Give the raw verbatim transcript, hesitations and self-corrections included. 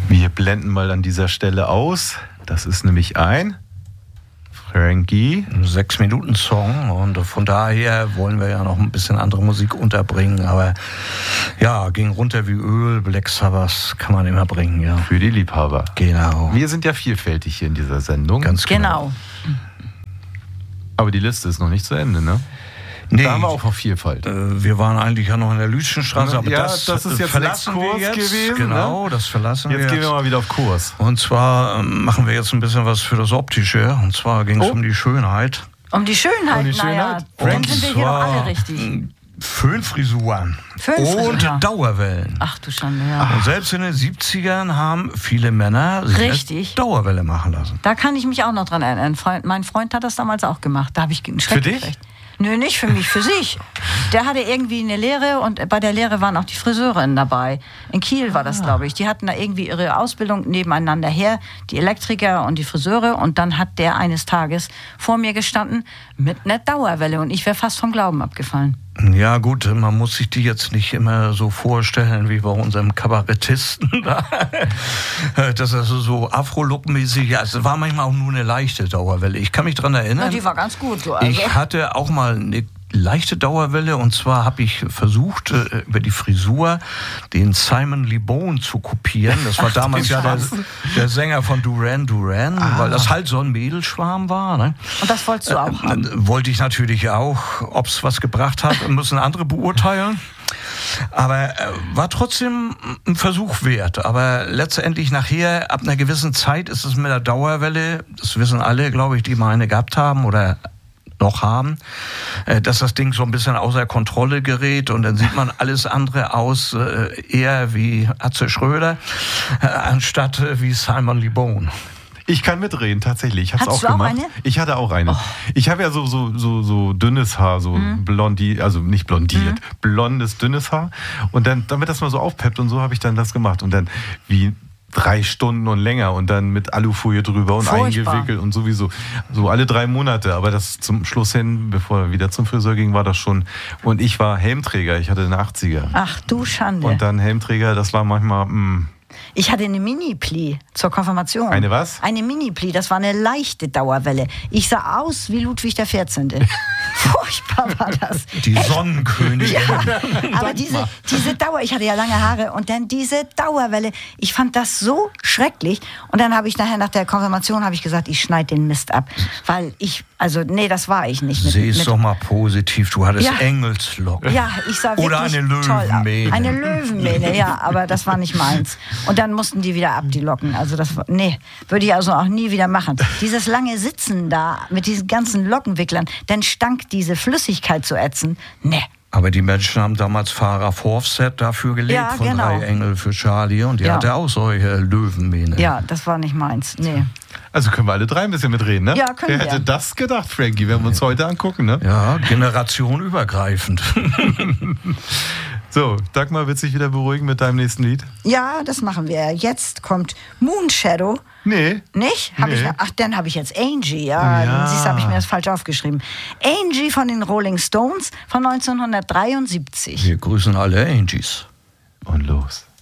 Wir blenden mal an dieser Stelle aus. Das ist nämlich ein Frankie. Ein Sechs-Minuten-Song und von daher wollen wir ja noch ein bisschen andere Musik unterbringen, aber ja, ging runter wie Öl, Black Sabbath kann man immer bringen, ja. Für die Liebhaber. Genau. Wir sind ja vielfältig hier in dieser Sendung. Ganz genau. Genau. Aber die Liste ist noch nicht zu Ende, ne? Nee, da haben wir auch noch Vielfalt. Äh, wir waren eigentlich ja noch in der Lütschenstraße, aber ja, das, das ist jetzt verlassen wir jetzt. gewesen. Genau, ne? das verlassen jetzt wir jetzt. Jetzt gehen wir mal wieder auf Kurs. Und zwar ähm, machen wir jetzt ein bisschen was für das Optische. Und zwar ging es oh. um die Schönheit. Um die Schönheit, um die Schönheit. naja, dann Und sind wir hier doch alle richtig. Föhnfrisuren Föhnfrisuren. und Dauerwellen. Ach du Schande, ja. Und selbst in den siebzigern haben viele Männer sich Richtig. Dauerwelle machen lassen. Da kann ich mich auch noch dran erinnern. Freund, mein Freund hat das damals auch gemacht. Da habe ich einen Schreck Für dich? gekriegt. Nö, nicht für mich, für sich. Der hatte irgendwie eine Lehre und bei der Lehre waren auch die Friseurinnen dabei. In Kiel war das, glaube ich. Die hatten da irgendwie ihre Ausbildung nebeneinander her, die Elektriker und die Friseure. Und dann hat der eines Tages vor mir gestanden mit einer Dauerwelle und ich wäre fast vom Glauben abgefallen. Ja gut, man muss sich die jetzt nicht immer so vorstellen wie bei unserem Kabarettisten da. Das ist so Afro-Look-mäßig. Ja, es war manchmal auch nur eine leichte Dauerwelle. Ich kann mich daran erinnern. Ja, die war ganz gut. Du, also. Ich hatte auch mal eine leichte Dauerwelle und zwar habe ich versucht, äh, über die Frisur den Simon Le Bon zu kopieren. Das war Ach, damals ja der, der Sänger von Duran Duran, ah. weil das halt so ein Mädelschwarm war. Ne? Und das wolltest du auch äh, haben? Wollte ich natürlich auch. Ob es was gebracht hat, müssen andere beurteilen. Aber äh, war trotzdem ein Versuch wert. Aber letztendlich nachher, ab einer gewissen Zeit ist es mit der Dauerwelle, das wissen alle, glaube ich, die mal eine gehabt haben oder noch haben, dass das Ding so ein bisschen außer Kontrolle gerät und dann sieht man alles andere aus eher wie Atze Schröder anstatt wie Simon Le Bon. Ich kann mitreden, tatsächlich. Ich hab's Hattest auch du auch gemacht. eine? Ich hatte auch eine. Oh. Ich habe ja so, so, so, so dünnes Haar, so mhm. blondiert, also nicht blondiert, mhm. blondes, dünnes Haar. Und dann, damit das mal so aufpeppt und so habe ich dann das gemacht. Und dann wie drei Stunden und länger und dann mit Alufolie drüber und Furchtbar. eingewickelt und sowieso. So alle drei Monate. Aber das zum Schluss hin, bevor er wieder zum Friseur ging, war das schon. Und ich war Helmträger. Ich hatte eine achtziger. Ach du Schande. Und dann Helmträger, das war manchmal... Mh, Ich hatte eine Mini-Pli zur Konfirmation. Eine was? Eine Mini-Pli, das war eine leichte Dauerwelle. Ich sah aus wie Ludwig der vierzehnte. Furchtbar war das. Die Sonnenkönigin. Ja, aber diese, diese Dauer, ich hatte ja lange Haare und dann diese Dauerwelle, ich fand das so schrecklich. Und dann habe ich nachher nach der Konfirmation habe ich gesagt, ich schneide den Mist ab. Weil ich, also nee, das war ich nicht. Sieh es doch mal positiv, du hattest Ja. Engelslocken. Ja, ich sah wirklich Oder eine toll aus. Löwenmähne. Eine Löwenmähne, ja, aber das war nicht meins. Und dann mussten die wieder ab, die Locken. Also das, nee, würde ich also auch nie wieder machen. Dieses lange Sitzen da mit diesen ganzen Lockenwicklern, dann stank diese Flüssigkeit zu ätzen. Nee. Aber die Menschen haben damals Farah Forfset dafür gelebt, Ja, von genau. Drei Engel für Charlie. Und die Ja. hatte auch solche Löwenmähne. Ja, das war nicht meins. Nee. Also können wir alle drei ein bisschen mitreden, ne? Ja, können Wer wir. hätte das gedacht, Frankie, wenn wir uns heute angucken, ne? Ja, generationenübergreifend. So, Dagmar, wird sich wieder beruhigen mit deinem nächsten Lied? Ja, das machen wir. Jetzt kommt Moonshadow. Nee. Nicht? Hab Nee. ich, ach, dann habe ich jetzt Angie. Ja, Ja. siehst du, habe ich mir das falsch aufgeschrieben. Angie von den Rolling Stones von neunzehnhundertdreiundsiebzig. Wir grüßen alle Angies. Und los.